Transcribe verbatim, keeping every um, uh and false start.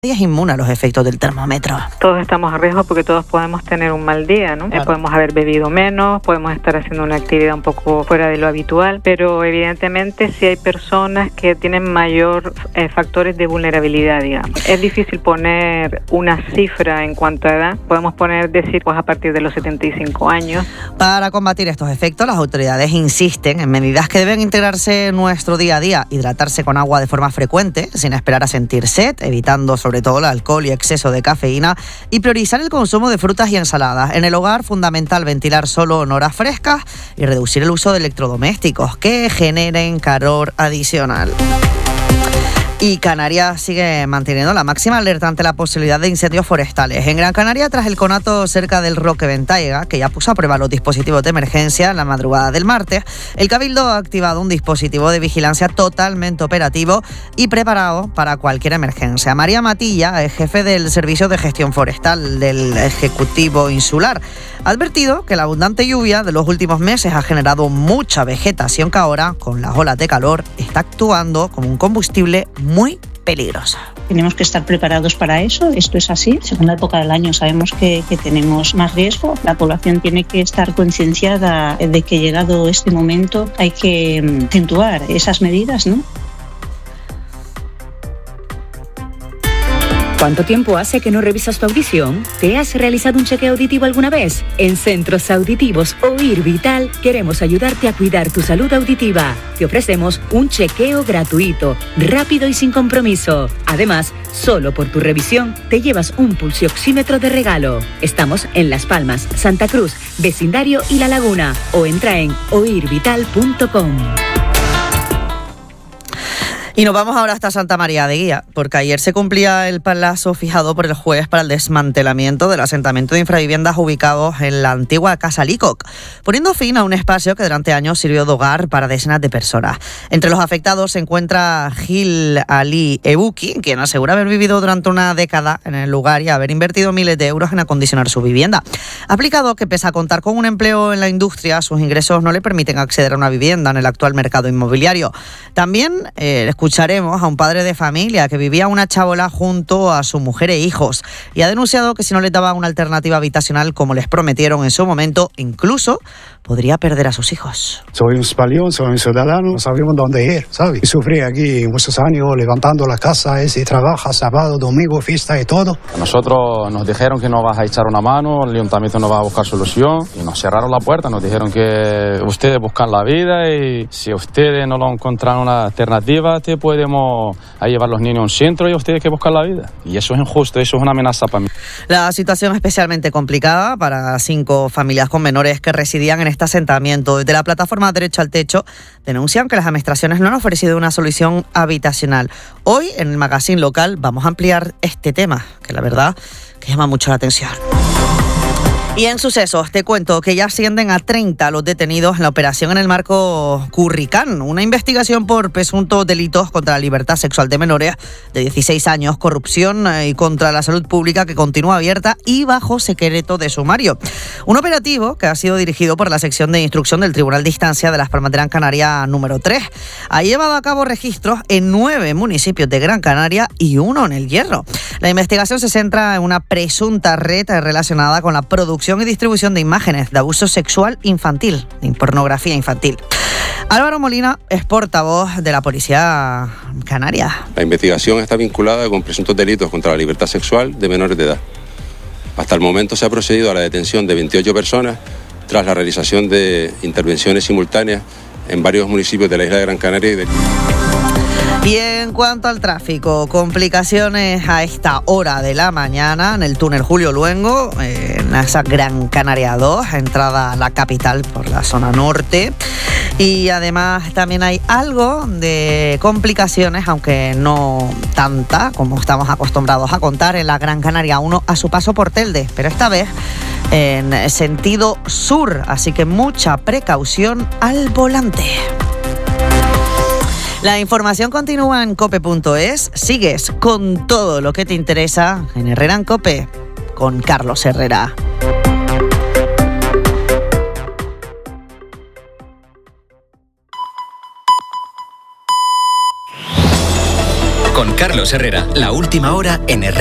Es inmune a los efectos del termómetro. Todos estamos a riesgo porque todos podemos tener un mal día, ¿no? Claro. Eh, podemos haber bebido menos, podemos estar haciendo una actividad un poco fuera de lo habitual, pero evidentemente sí hay personas que tienen mayor eh, factores de vulnerabilidad, digamos. Es difícil poner una cifra en cuanto a edad. Podemos poner, decir, pues a partir de los setenta y cinco años. Para combatir estos efectos, las autoridades insisten en medidas que deben integrarse en nuestro día a día. Hidratarse con agua de forma frecuente, sin esperar a sentir sed, evitando sobre sobre todo el alcohol y exceso de cafeína, y priorizar el consumo de frutas y ensaladas. En el hogar, fundamental ventilar solo en horas frescas y reducir el uso de electrodomésticos que generen calor adicional. Y Canarias sigue manteniendo la máxima alerta ante la posibilidad de incendios forestales. En Gran Canaria, tras el conato cerca del Roque Ventaiga, que ya puso a prueba los dispositivos de emergencia en la madrugada del martes, el Cabildo ha activado un dispositivo de vigilancia totalmente operativo y preparado para cualquier emergencia. María Matilla es jefe del Servicio de Gestión Forestal del Ejecutivo Insular. Ha advertido que la abundante lluvia de los últimos meses ha generado mucha vegetación que ahora, con las olas de calor, está actuando como un combustible muy peligroso. Tenemos que estar preparados para eso, esto es así. Según la época del año sabemos que, que tenemos más riesgo. La población tiene que estar concienciada de que llegado este momento hay que acentuar esas medidas, ¿no? ¿Cuánto tiempo hace que no revisas tu audición? ¿Te has realizado un chequeo auditivo alguna vez? En Centros Auditivos Oír Vital queremos ayudarte a cuidar tu salud auditiva. Te ofrecemos un chequeo gratuito, rápido y sin compromiso. Además, solo por tu revisión te llevas un pulsioxímetro de regalo. Estamos en Las Palmas, Santa Cruz, Vecindario y La Laguna. O entra en oír vital punto com. Y nos vamos ahora hasta Santa María de Guía, porque ayer se cumplía el plazo fijado por el juez para el desmantelamiento del asentamiento de infraviviendas ubicados en la antigua Casa Licoc, poniendo fin a un espacio que durante años sirvió de hogar para decenas de personas. Entre los afectados se encuentra Gil Ali Ebuki, quien asegura haber vivido durante una década en el lugar y haber invertido miles de euros en acondicionar su vivienda. Ha explicado que pese a contar con un empleo en la industria, sus ingresos no le permiten acceder a una vivienda en el actual mercado inmobiliario. También eh, escucharemos a un padre de familia que vivía una chabola junto a su mujer e hijos y ha denunciado que si no les daba una alternativa habitacional como les prometieron en su momento, incluso podría perder a sus hijos. Soy un español, soy un ciudadano, no sabemos dónde ir, ¿sabes? Y sufrí aquí muchos años levantando la casa, y trabaja sábado, domingo, fiesta y todo. Nosotros nos dijeron que nos vas a echar una mano, el ayuntamiento nos va a buscar solución y nos cerraron la puerta, nos dijeron que ustedes buscan la vida y si ustedes no lo encuentran una alternativa, te podemos a llevar los niños a un centro y ustedes que buscan la vida. Y eso es injusto, eso es una amenaza para mí. La situación es especialmente complicada para cinco familias con menores que residían en este asentamiento. Desde la plataforma Derecho al Techo denuncian que las administraciones no han ofrecido una solución habitacional. Hoy en el magazine local vamos a ampliar este tema, que la verdad que llama mucho la atención. Y en sucesos, te cuento que ya ascienden a treinta los detenidos en la operación en el marco Curricán, una investigación por presuntos delitos contra la libertad sexual de menores de dieciséis años, corrupción y contra la salud pública que continúa abierta y bajo secreto de sumario. Un operativo que ha sido dirigido por la sección de instrucción del Tribunal de Instancia de Las Palmas de Gran Canaria número tres. Ha llevado a cabo registros en nueve municipios de Gran Canaria y uno en El Hierro. La investigación se centra en una presunta red relacionada con la producción y distribución de imágenes de abuso sexual infantil, de pornografía infantil. Álvaro Molina es portavoz de la Policía Canaria. La investigación está vinculada con presuntos delitos contra la libertad sexual de menores de edad. Hasta el momento se ha procedido a la detención de veintiocho personas tras la realización de intervenciones simultáneas en varios municipios de la isla de Gran Canaria y de... Y en cuanto al tráfico, complicaciones a esta hora de la mañana en el túnel Julio Luengo, en esa Gran Canaria dos, entrada a la capital por la zona norte. Y además también hay algo de complicaciones, aunque no tanta como estamos acostumbrados a contar, en la Gran Canaria uno a su paso por Telde, pero esta vez en sentido sur, así que mucha precaución al volante. La información continúa en cope punto es. Sigues con todo lo que te interesa en Herrera en Cope con Carlos Herrera. con Carlos Herrera. La última hora en R.